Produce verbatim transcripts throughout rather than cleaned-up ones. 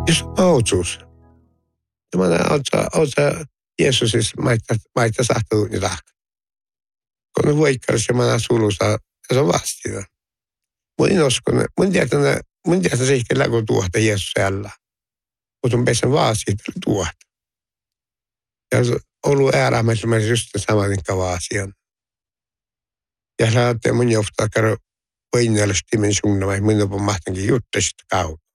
Jos outsuus. Tämä on osa Jeesusis maita sahtuu niin tahka. Kun on voikkaus ja mä sulussa, ja se on vastina. Mun en uskon, mun tiedän, mun tiedän se ehkä läkö tuohta Jeesus jällä. Mutta on pesän vaasiin tuohta. Ja se on ollut äärämässä, mä just saman vaasian. Ja sä ajattelee mun johtaa käydä voinnellisesti min suunnamaan, mun on mahtankin juttasista kauan.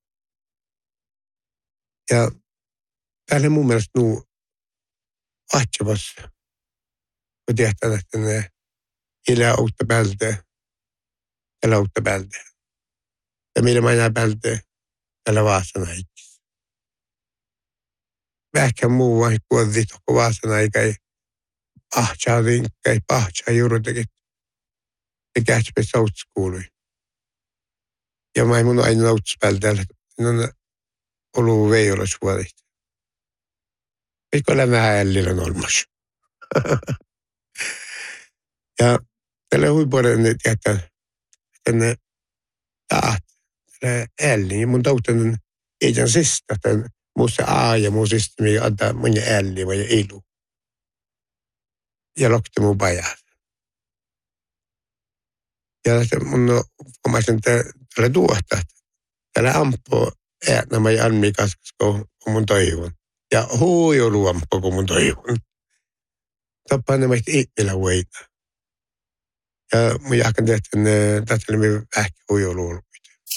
Ja täällä mun mielestä nuu ahtsavassa, kun tehtävät, että ne ilää uutta päältä, elää uutta päältä. Ja millä mä enää päältä, elää vaasana itse. Vähkään muu vain kuolti tokko vaasana, eikä ei ahtsaa rinkkä, ei pahtsaa juurutakin. Ja kähtspä sauts kuului. Ja mä ei mun aina sauts päältä, ne on ollut veijolas vuodesta. Eikö ole vähän ällillä on olmassa? Ja tällä huipuolella ne tietää, että ne taat, tällä älli, mun tauten ei tämän sista, että muussa A ja muu sista, mikä antaa mun älli vai ilu. Ja lokti mun pajat. Ja mun omaisen tällä tuohta, tällä ampoo äätnämä ja anmi kaskas, kun mun toivon. Ja huujo luompo, kun mun toivon. Tappaa nämä itsellä voita. Ja mun jahkan tehtiin, että tätä oli vähkä huujo luompo.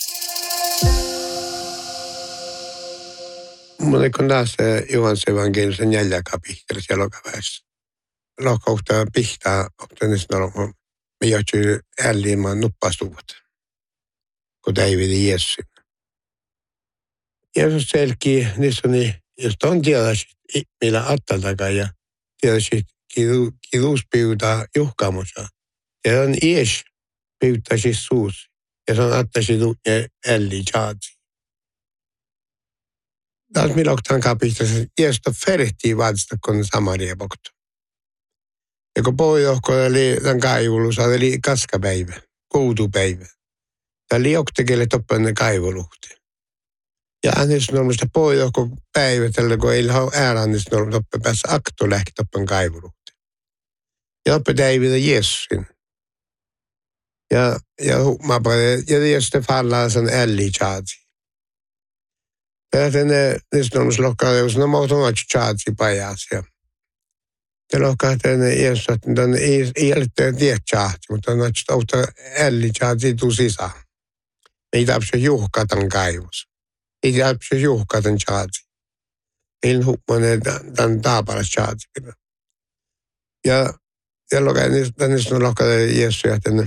Mun on taas Johannes evankelisen jälläkapihtelis elokaväessä. Lohkaukta pihtaa, mutta ne sanoo, me johtuu älliin nuppastuvat, kun Davidin Jeesusin. Jeesus selkii, niissä on niin, jos on tiedossa, millä attaltakaan ja tiedossa, kiruus piutaa juhkaamussa. Ja on ies piuttaa siis suus. Ja se on attasi tuutne älli tjaatsi. Taas millä oktaan kapistassa, Jeesus on ferehtii vaatista, kun Samaria pokta. Ja kun pohjohko oli tämän kaivulussa, oli kaskapäivä, kuutupäivä. Tämä oli oktekelle toppainen kaivuluhti. Ja hänestä on sitä pohjohko päivä, tällä kun ei ole äärännistä ollut toppen päässä akto lähti toppan kaivuluhti. Ja toppen David Jeesusin. Ja, ja mä paljon, ja tietysti fallaa sen älli tjaatsi. Ja tänne, niistä on lohkaa, jos no mä oon tjaatsi pajasia. Ja lohkaa tänne Jeesus, että ei ole tiedä tjaatsi, mutta on ottaa älli tjaatsi tuu sisään. Ei tarvitse juhkaa tämän kaivus. Ei tarvitse juhkaa tämän tjaatsi. Ei hukmanen tämän taaparas tjaatsi. Ja, ja lohkaa, niistä on lohkaa Jeesus, että ne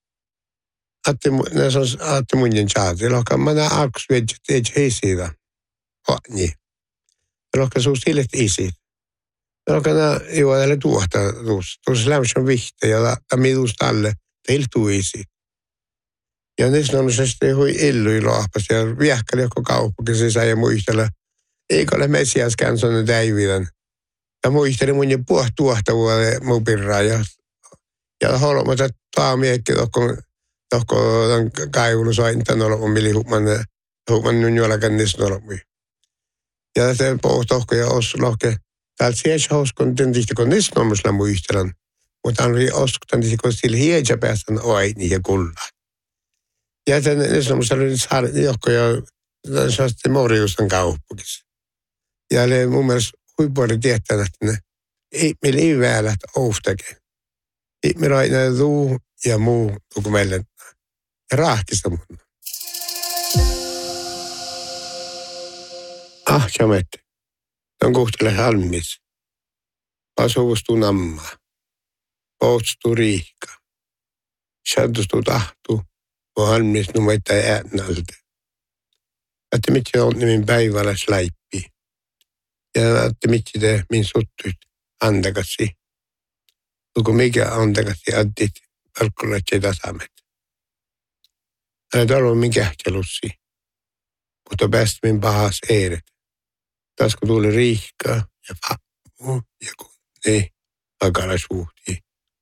Atti munjen tjaatsi. Lohkaa, mä näen alkus vedät, että ei siitä. Niin. Ja lohkaa suus sillet isi. Ja lohkaa nää juodelle tuohta tuossa. Tuossa lämmössä on vihte ja tämä tuosta alle. Teillä tuu isi. Ja niissä on se sitten hui illui lohpas ja viehkäli joko kauppakin sisään ja muistella. Eikö ole messiäskään sonne Davidan. Ja muisteli mun jo puht tuohta vuoden mun pirraa. Ja, ja holmata taamiekki tohkon tohko kaivulu sointan olemme mili hukman hukman nyt jollakin niissä olemme. Ja se pohtohko ja os lohke. Täältä sieltä hauskon tentistä kun niissä olemme muistelan. Mutta on oskutan tentistä kun sillä hiedä päästän oini ja kulla. Ja niissä olemme saanut johko ja sellaisesti Moriusan kauppukissa. Ja oli mun mielestä huippuoli tietää, että ne ei meillä ei väälä ouhtakin. Ei meillä aina tuu ja muu kun meille. Ja raahkista mun. Ah, jamet. On kohtele halmis. Asuvustuu nammaa. Poutstuu riikka. Säädustuu tahtuu. On halmis numeita äänältä. Että mitkä on nimin päivällä släippi. Ja että mitkä te min suttuit antakasi. Luku mikä antakasi addit alkuletsi tasamet. Älä talo min kähtälussi. Mutta päästä min pahas eiret. Taas kun tuli riihkaa ja vappu ja kun ne akara suhti.